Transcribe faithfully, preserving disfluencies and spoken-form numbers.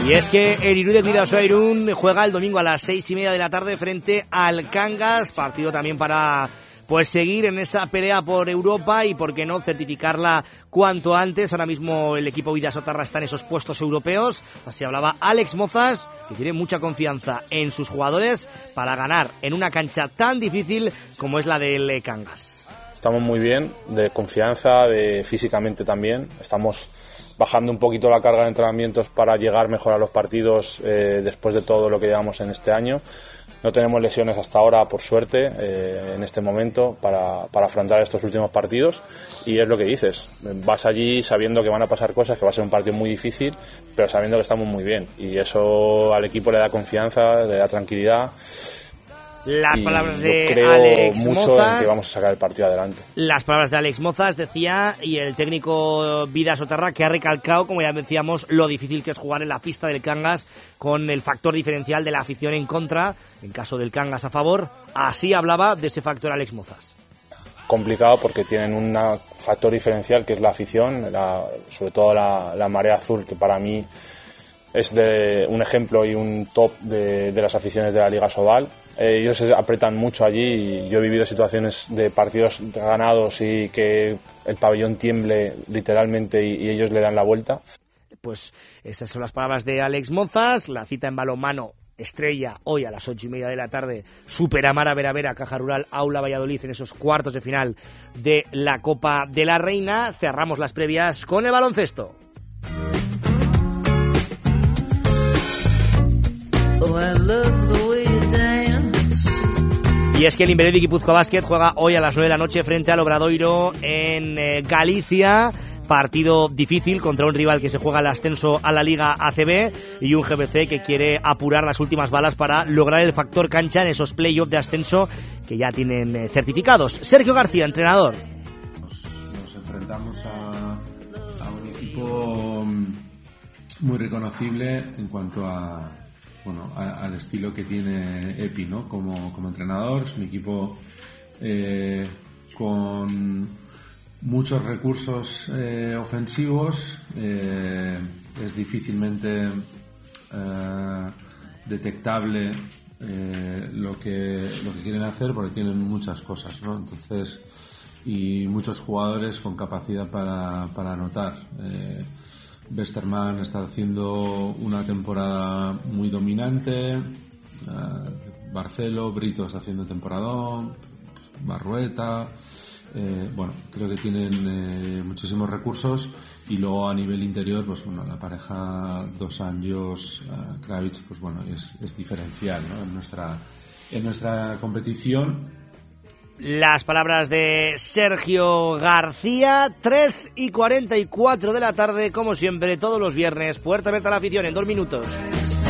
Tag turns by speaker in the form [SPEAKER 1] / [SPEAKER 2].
[SPEAKER 1] Y es que el Irude Bidasoa Irún juega el domingo a las seis y media de la tarde frente al Cangas, partido también para pues seguir en esa pelea por Europa y por qué no certificarla cuanto antes. Ahora mismo el equipo Bidasoa está en esos puestos europeos, así hablaba Alex Mozas, que tiene mucha confianza en sus jugadores para ganar en una cancha tan difícil como es la del Cangas.
[SPEAKER 2] Estamos muy bien, de confianza, de físicamente también, estamos bajando un poquito la carga de entrenamientos para llegar mejor a los partidos eh, después de todo lo que llevamos en este año. No tenemos lesiones hasta ahora, por suerte, eh, en este momento para, para afrontar estos últimos partidos, y es lo que dices, vas allí sabiendo que van a pasar cosas, que va a ser un partido muy difícil, pero sabiendo que estamos muy bien, y eso al equipo le da confianza, le da tranquilidad.
[SPEAKER 1] Las
[SPEAKER 2] y
[SPEAKER 1] palabras
[SPEAKER 2] yo
[SPEAKER 1] de
[SPEAKER 2] creo
[SPEAKER 1] Alex
[SPEAKER 2] mucho
[SPEAKER 1] Mozas,
[SPEAKER 2] en que vamos a sacar el partido adelante.
[SPEAKER 1] Las palabras de Alex Mozas, decía, y el técnico Bidasoa, que ha recalcado, como ya decíamos, lo difícil que es jugar en la pista del Cangas con el factor diferencial de la afición en contra, en caso del Cangas a favor. Así hablaba de ese factor Alex Mozas.
[SPEAKER 2] Complicado porque tienen un factor diferencial que es la afición, la, sobre todo la, la marea azul, que para mí es de un ejemplo y un top de, de las aficiones de la Liga Sobal. Ellos se apretan mucho allí y yo he vivido situaciones de partidos ganados y que el pabellón tiemble literalmente y, y ellos le dan la vuelta.
[SPEAKER 1] Pues esas son las palabras de Alex Mozas. La cita en balonmano estrella hoy a las ocho y media de la tarde, Superamara Vera Vera, Caja Rural, Aula Valladolid, en esos cuartos de final de la Copa de la Reina. Cerramos las previas con el baloncesto. Y es que el Inveredi Guipúzcoa Basket juega hoy a las nueve de la noche frente al Obradoiro en eh, Galicia. Partido difícil contra un rival que se juega el ascenso a la Liga A C B y un G B C que quiere apurar las últimas balas para lograr el factor cancha en esos play-offs de ascenso que ya tienen eh, certificados. Sergio García, entrenador.
[SPEAKER 3] Nos, nos enfrentamos a, a un equipo muy reconocible en cuanto a bueno a, al estilo que tiene Epi, ¿no? Como, como entrenador. Es un equipo eh, con muchos recursos eh, ofensivos, eh, es difícilmente eh, detectable eh, lo que lo que quieren hacer porque tienen muchas cosas, ¿no? Entonces, y muchos jugadores con capacidad para, para anotar. eh, Westerman está haciendo una temporada muy dominante, eh, Barcelo, Brito está haciendo temporadón, Barrueta. Eh, bueno, creo que tienen eh, muchísimos recursos, y luego a nivel interior, pues bueno, la pareja Dos Anjos, uh, Kravitz, pues bueno, es, es diferencial, ¿no? En nuestra en nuestra competición.
[SPEAKER 1] Las palabras de Sergio García. Tres y cuarenta y cuatro de la tarde, como siempre, todos los viernes, puerta abierta a la afición en dos minutos.